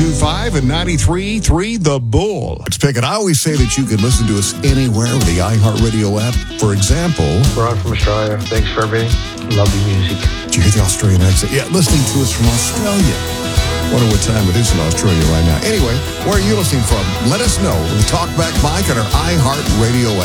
92.5 and 93.3 The Bull. Let's pick it. I always say that you can listen to us anywhere with the iHeartRadio app. For example, Ron from Australia. Thanks for everything. Love your music. did you hear the Australian accent? Yeah, listening to us from Australia. Wonder what time it is in Australia right now. Anyway, where are you listening from? Let us know. Talk Back Mike on our iHeartRadio app.